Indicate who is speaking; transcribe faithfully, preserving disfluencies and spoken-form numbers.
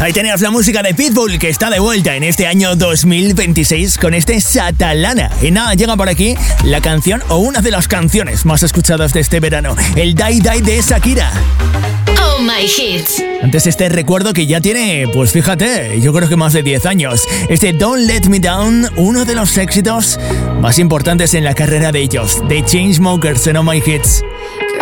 Speaker 1: Ahí tenías la música de Pitbull, que está de vuelta en este año dos mil veintiséis con este Satalana. Y nada, llega por aquí la canción o una de las canciones más escuchadas de este verano, el Die Die de Shakira.
Speaker 2: Oh My Hits.
Speaker 1: Antes este recuerdo que ya tiene, pues fíjate, yo creo que más de diez años. Este Don't Let Me Down, uno de los éxitos más importantes en la carrera de ellos, de Chainsmokers en Oh My Hits.